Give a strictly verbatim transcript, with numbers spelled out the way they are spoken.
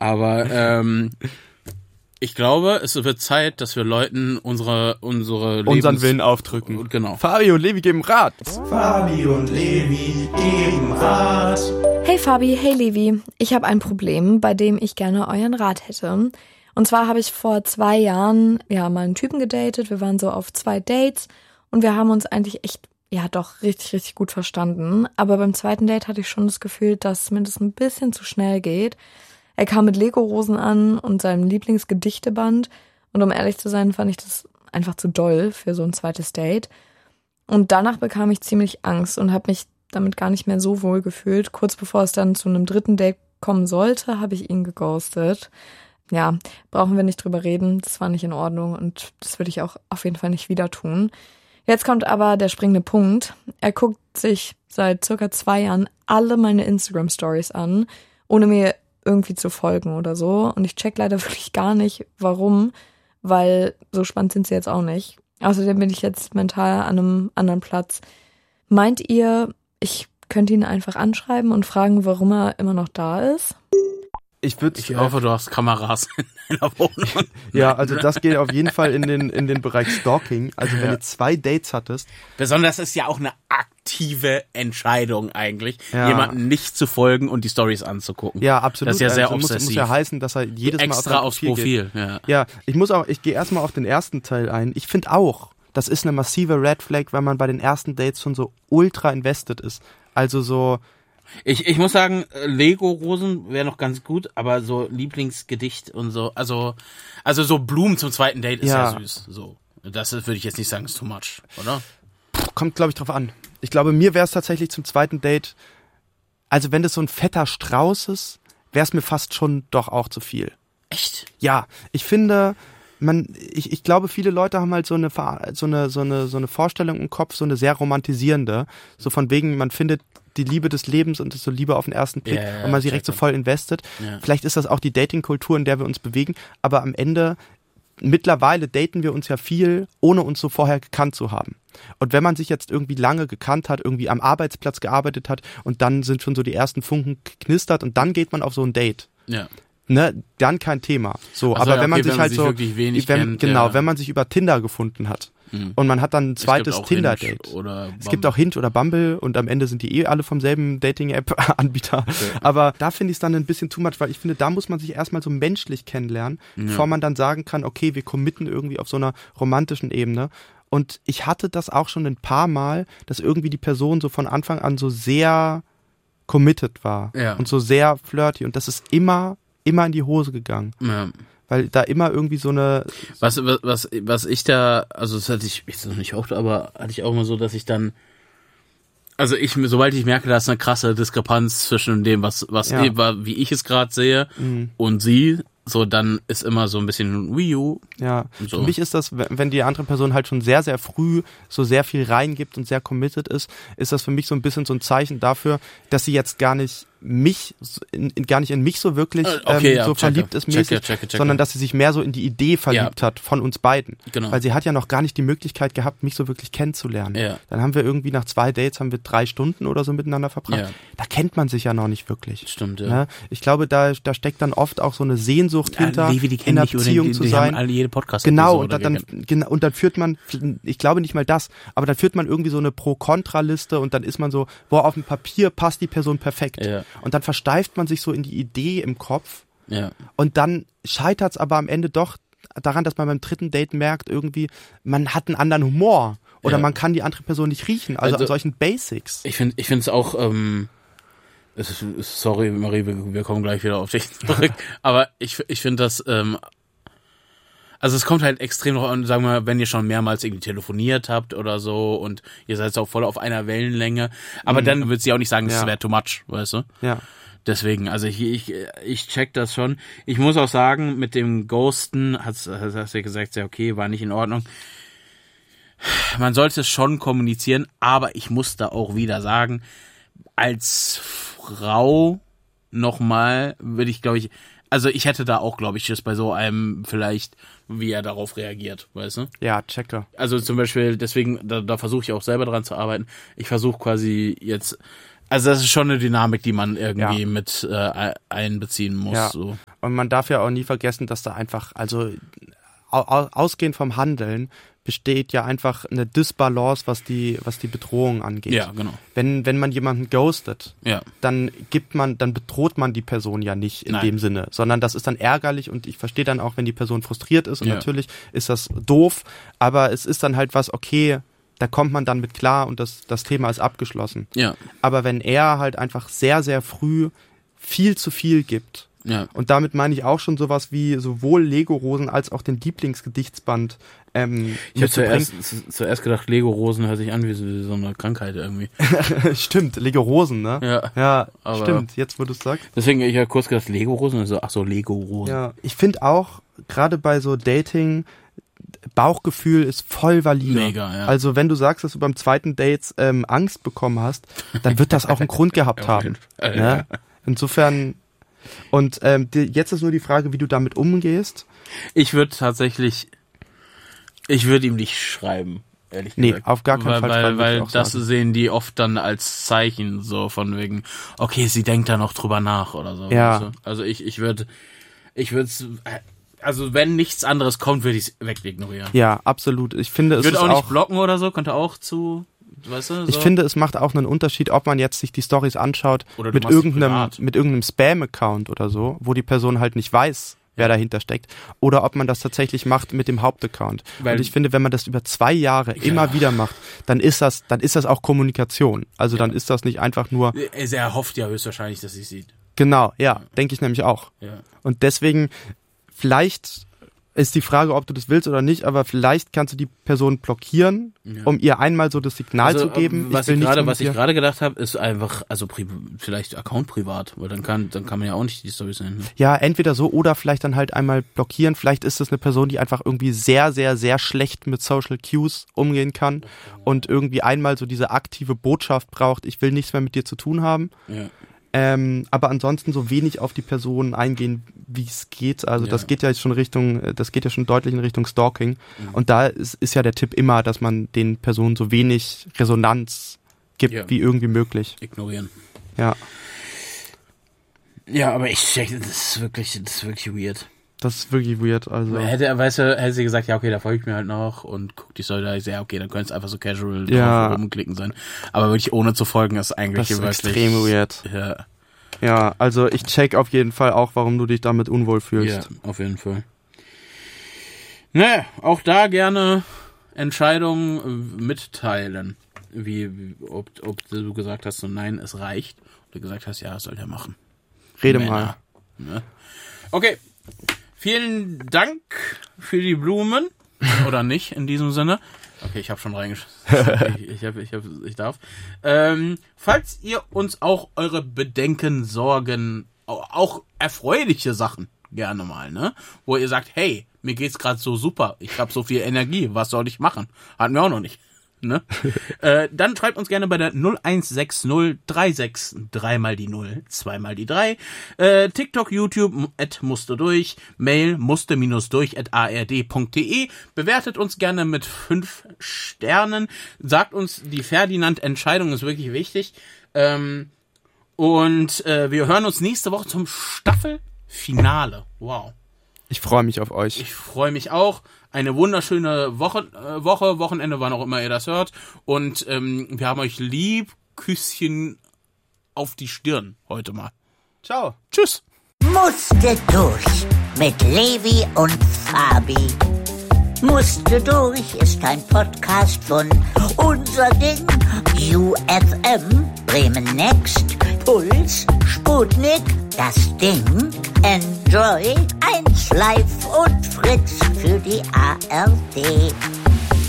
Aber ähm, ich glaube, es wird Zeit, dass wir Leuten unsere unsere unseren Lebens- Willen aufdrücken. Genau. Fabi und Levi geben Rat. Fabi und Levi geben Rat. Hey Fabi, hey Levi, ich habe ein Problem, bei dem ich gerne euren Rat hätte. Und zwar habe ich vor zwei Jahren ja mal einen Typen gedatet. Wir waren so auf zwei Dates und wir haben uns eigentlich echt, ja doch, richtig, richtig gut verstanden. Aber beim zweiten Date hatte ich schon das Gefühl, dass es mindestens ein bisschen zu schnell geht. Er kam mit Lego-Rosen an und seinem Lieblingsgedichteband. Und um ehrlich zu sein, fand ich das einfach zu doll für so ein zweites Date. Und danach bekam ich ziemlich Angst und habe mich damit gar nicht mehr so wohl gefühlt. Kurz bevor es dann zu einem dritten Date kommen sollte, habe ich ihn geghostet. Ja, brauchen wir nicht drüber reden. Das war nicht in Ordnung und das würde ich auch auf jeden Fall nicht wieder tun. Jetzt kommt aber der springende Punkt. Er guckt sich seit circa zwei Jahren alle meine Instagram-Stories an, ohne mir irgendwie zu folgen oder so. Und ich check leider wirklich gar nicht, warum, weil so spannend sind sie jetzt auch nicht. Außerdem bin ich jetzt mental an einem anderen Platz. Meint ihr, ich könnte ihn einfach anschreiben und fragen, warum er immer noch da ist? Ich, würd, Ich hoffe, du hast Kameras in deiner Wohnung. Ja, also das geht auf jeden Fall in den in den Bereich Stalking. Also wenn Ja. du zwei Dates hattest. Besonders ist ja auch eine aktive Entscheidung eigentlich, Ja. jemanden nicht zu folgen und die Stories anzugucken. Ja, absolut. Das ist ja sehr also muss, obsessiv. muss ja heißen, dass er jedes Mal Extra auf aufs sein Profil Profil. Ja. geht. Ja, ich muss auch, ich gehe erstmal auf den ersten Teil ein. Ich finde auch, das ist eine massive Red Flag, wenn man bei den ersten Dates schon so ultra invested ist. Also so. Ich, ich muss sagen, Lego-Rosen wäre noch ganz gut, aber so Lieblingsgedicht und so, also, also so Blumen zum zweiten Date ist ja, Ja. süß. So. Das ist- würde ich jetzt nicht sagen, ist too much, oder? Kommt, glaube ich, drauf an. Ich glaube, mir wäre es tatsächlich zum zweiten Date, also wenn das so ein fetter Strauß ist, wäre es mir fast schon doch auch zu viel. Echt? Ja, ich finde, man, ich, ich glaube, viele Leute haben halt so eine, Ver- so eine, so eine, so eine Vorstellung im Kopf, so eine sehr romantisierende, so von wegen, man findet die Liebe des Lebens und ist so Liebe auf den ersten Blick Ja, ja, und man check direkt so das. voll invested. Ja. Vielleicht ist das auch die Dating-Kultur, in der wir uns bewegen, aber am Ende, mittlerweile daten wir uns ja viel, ohne uns so vorher gekannt zu haben. Und wenn man sich jetzt irgendwie lange gekannt hat, irgendwie am Arbeitsplatz gearbeitet hat und dann sind schon so die ersten Funken geknistert und dann geht man auf so ein Date. Ja. Ne, dann kein Thema. So, Ach so, aber ja, wenn man okay, sich wenn man halt sich so, wirklich wenig wenn, kennt, genau, ja. wenn man sich über Tinder gefunden hat Mhm. und man hat dann ein zweites Es gibt auch Tinder-Date. Hinge oder Es gibt auch Hinge oder Bumble und am Ende sind die eh alle vom selben Dating-App-Anbieter. Aber da finde ich es dann ein bisschen too much, weil ich finde, da muss man sich erstmal so menschlich kennenlernen, bevor man dann sagen kann, okay, wir committen irgendwie auf so einer romantischen Ebene. Und ich hatte das auch schon ein paar Mal, dass irgendwie die Person so von Anfang an so sehr committed war Ja. und so sehr flirty und das ist immer, immer in die Hose gegangen. Ja. Weil da immer irgendwie so eine... Was, was, was, was ich da, also das hatte ich, ich noch nicht oft, aber hatte ich auch immer so, dass ich dann, also ich, sobald ich merke, da ist eine krasse Diskrepanz zwischen dem, was, was, Ja. ich, wie ich es gerade sehe Mhm. und sie, so dann ist immer so ein bisschen Wii U. Ja, So. für mich ist das, wenn die andere Person halt schon sehr, sehr früh so sehr viel reingibt und sehr committed ist, ist das für mich so ein bisschen so ein Zeichen dafür, dass sie jetzt gar nicht mich, in, in, gar nicht in mich so wirklich Äh, okay, ähm, ja, so checke, verliebt ist checke, mäßig, checke, checke. sondern dass sie sich mehr so in die Idee verliebt hat von uns beiden. Genau. Weil sie hat ja noch gar nicht die Möglichkeit gehabt, mich so wirklich kennenzulernen. Ja. Dann haben wir irgendwie nach zwei Dates haben wir drei Stunden oder so miteinander verbracht. Ja. Da kennt man sich ja noch nicht wirklich. Stimmt, ja. Ne? Ich glaube, da, da steckt dann oft auch so eine Sehnsucht hinter, Levi, die in kennen einer mich oder Beziehung die, zu die sein. haben alle jede podcast Genau, und dann, genau, und dann führt man, ich glaube nicht mal das, aber dann führt man irgendwie so eine Pro-Kontra-Liste und dann ist man so, boah, auf dem Papier passt die Person perfekt. Ja. Und dann versteift man sich so in die Idee im Kopf Ja. und dann scheitert es aber am Ende doch daran, dass man beim dritten Date merkt, irgendwie, man hat einen anderen Humor oder Ja. man kann die andere Person nicht riechen, also, Also- an solchen Basics. Ich finde, ich finde es auch, ähm, es ist, ist- sorry, Marie, wir, wir kommen gleich wieder auf dich zurück, aber ich, ich finde das, ähm, also es kommt halt extrem drauf an, sagen wir mal, wenn ihr schon mehrmals irgendwie telefoniert habt oder so und ihr seid auch voll auf einer Wellenlänge, aber Mhm. dann wird sie auch nicht sagen, das Ja. wäre too much, weißt du? Ja. Deswegen, also ich, ich, ich check das schon. Ich muss auch sagen, mit dem Ghosten, hast, hast, hast du ja gesagt, ja okay, war nicht in Ordnung. Man sollte es schon kommunizieren, aber ich muss da auch wieder sagen, als Frau nochmal würde ich, glaube ich, also ich hätte da auch, glaube ich, Schiss bei so einem vielleicht, wie er darauf reagiert, weißt du? Ja, checker. Also zum Beispiel, deswegen, da, da versuche ich auch selber dran zu arbeiten. Ich versuche quasi jetzt Also das ist schon eine Dynamik, die man irgendwie Ja. mit äh, einbeziehen muss. Ja. So. Und man darf ja auch nie vergessen, dass da einfach, also au- ausgehend vom Handeln besteht ja einfach eine Disbalance, was die, was die Bedrohung angeht. Ja, genau. Wenn, wenn man jemanden ghostet, Ja. dann gibt man, dann bedroht man die Person ja nicht in Nein. dem Sinne, sondern das ist dann ärgerlich und ich verstehe dann auch, wenn die Person frustriert ist und Ja. natürlich ist das doof, aber es ist dann halt was, okay, da kommt man dann mit klar und das, das Thema ist abgeschlossen. Ja. Aber wenn er halt einfach sehr, sehr früh viel zu viel gibt, Ja. und damit meine ich auch schon sowas wie sowohl Lego-Rosen als auch den Lieblingsgedichtsband ähm, Ich habe mitzubringen. zuerst, zu- zuerst gedacht, Lego-Rosen hört sich an wie so, wie so eine Krankheit irgendwie. Stimmt, Lego-Rosen, ne? Ja. Ja, Aber- stimmt, jetzt wo du es sagst. Deswegen ich habe kurz gedacht, Lego-Rosen, also ach so, Lego-Rosen. Ja, ich finde auch, gerade bei so Dating, Bauchgefühl ist voll valide. Mega, ja. Also wenn du sagst, dass du beim zweiten Date ähm, Angst bekommen hast, dann wird das auch einen Grund gehabt Ja, auf haben. jeden Fall, Ne? Insofern, und ähm, die, jetzt ist nur die Frage, wie du damit umgehst. Ich würde tatsächlich, ich würde ihm nicht schreiben, ehrlich Nee, gesagt. auf gar keinen weil, Fall Weil, schreiben, würde ich weil auch das sagen. sehen die oft dann als Zeichen, so von wegen, okay, sie denkt da noch drüber nach oder so. Ja. weißt du? Also ich, ich würde, ich würde also wenn nichts anderes kommt, würde ich es wegignorieren. Ja, absolut. Ich finde, Ich es würde ist auch nicht auch, blocken oder so, könnte auch zu, weißt du, so. ich finde, es macht auch einen Unterschied, ob man jetzt sich die Storys anschaut Oder du mit machst sie irgendeinem, privat. mit irgendeinem Spam-Account oder so, wo die Person halt nicht weiß, wer dahinter steckt, oder ob man das tatsächlich macht mit dem Hauptaccount. Weil- Und ich finde, wenn man das über zwei Jahre immer wieder macht, dann ist das, dann ist das auch Kommunikation. Also dann ist das nicht einfach nur, Er hofft ja höchstwahrscheinlich, dass sie es sieht. genau, ja, denke ich nämlich auch. Ja. Und deswegen, vielleicht ist die Frage, ob du das willst oder nicht, aber vielleicht kannst du die Person blockieren, Ja. um ihr einmal so das Signal Also, zu geben. was will ich nichts gerade, mehr was mit ich dir. gerade gedacht habe, ist einfach, also pri vielleicht Account privat, weil dann kann, dann kann man ja auch nicht die Storys sehen. Ne? Ja, entweder so oder vielleicht dann halt einmal blockieren. Vielleicht ist das eine Person, die einfach irgendwie sehr, sehr, sehr schlecht mit Social Cues umgehen kann und irgendwie einmal so diese aktive Botschaft braucht, ich will nichts mehr mit dir zu tun haben. Ja. Ähm, aber ansonsten so wenig auf die Person eingehen, wie es geht. Also Ja. das geht ja jetzt schon Richtung, äh, das geht ja schon deutlich in Richtung Stalking. Und da ist, ist ja der Tipp immer, dass man den Personen so wenig Resonanz gibt Ja. wie irgendwie möglich. Ignorieren. Ja, Ja, aber ich check, das ist wirklich, das ist wirklich weird. das ist wirklich weird. Also Hätte er, weißt du, hätte sie gesagt, ja, okay, da folge ich mir halt noch und guck die Story da, ich sag, ja, okay, dann könnte es einfach so casual Ja. drauf rumklicken sein. Aber wirklich ohne zu folgen ist eigentlich das ist wirklich. extrem weird. Ja, Ja, also ich check auf jeden Fall auch, warum du dich damit unwohl ja, fühlst. auf jeden Fall. Ne, auch da gerne Entscheidungen äh, mitteilen. Wie, wie ob, ob du gesagt hast, so nein, es reicht. Oder gesagt hast, ja, soll der machen. Rede Männer. mal. Ne? Okay. Vielen Dank für die Blumen. Oder nicht, in diesem Sinne. Okay, ich habe schon reingeschaut. ich, ich, hab, ich, hab, ich darf. Ähm, falls ihr uns auch eure Bedenken, Sorgen, au- auch erfreuliche Sachen gerne mal, ne? Wo ihr sagt, hey, mir geht's gerade so super. Ich habe so viel Energie. Was soll ich machen? Hatten wir auch noch nicht. Ne? äh, dann schreibt uns gerne bei der null eins sechs null drei sechs drei mal die null, zwei mal die drei, äh, TikTok, YouTube, at musste durch, Mail musste minus durch at a r d punkt d e. Bewertet uns gerne mit fünf Sternen. Sagt uns, die Ferdinand-Entscheidung ist wirklich wichtig. Ähm, und äh, wir hören uns nächste Woche zum Staffelfinale. Wow. Ich freue mich auf euch. Ich freue mich auch. Eine wunderschöne Woche, äh, Woche, Wochenende, wann auch immer ihr das hört. Und ähm, wir haben euch lieb. Küsschen auf die Stirn heute mal. Ciao. Tschüss. Musste durch mit Levi und Fabi. Musste durch ist ein Podcast von unser Ding. U F M, Bremen Next, Puls, Sputnik, das Ding. Enjoy, eins Live und Fritz für die A R D.